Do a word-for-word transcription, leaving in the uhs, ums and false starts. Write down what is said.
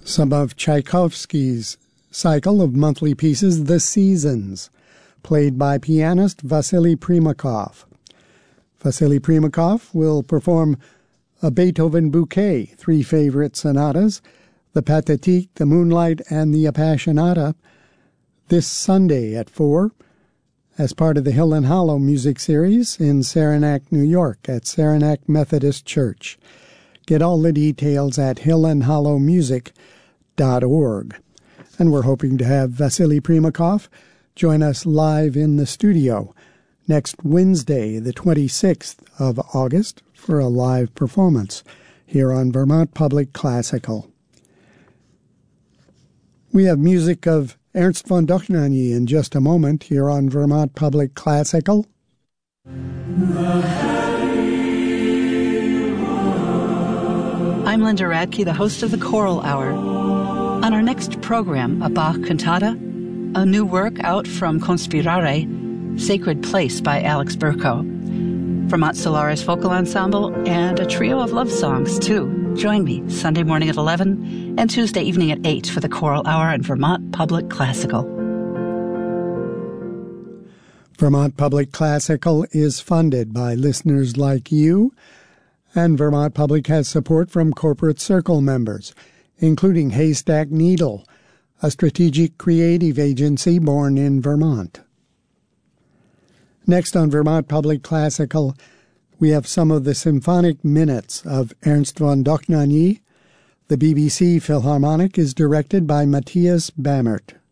Some of Tchaikovsky's cycle of monthly pieces, The Seasons, played by pianist Vasily Primakov. Vasily Primakov will perform a Beethoven bouquet, three favorite sonatas, the Pathétique, the Moonlight, and the Appassionata, this Sunday at four, as part of the Hill and Hollow music series in Saranac, New York, at Saranac Methodist Church. Get all the details at hill and hollow music dot org. And we're hoping to have Vasily Primakov join us live in the studio next Wednesday, the twenty-sixth of August, for a live performance here on Vermont Public Classical. We have music of Ernst von Dohnanyi in just a moment here on Vermont Public Classical. I'm Linda Radke, the host of the Choral Hour. On our next program, a Bach cantata, a new work out from Conspirare, Sacred Place by Alex Burko, Vermont Solaris Vocal Ensemble, and a trio of love songs, too. Join me Sunday morning at eleven and Tuesday evening at eight for the Choral Hour on Vermont Public Classical. Vermont Public Classical is funded by listeners like you, and Vermont Public has support from Corporate Circle members, including Haystack Needle, a strategic creative agency born in Vermont. Next on Vermont Public Classical, we have some of the symphonic minutes of Ernst von Dohnanyi. The B B C Philharmonic is directed by Matthias Bammert.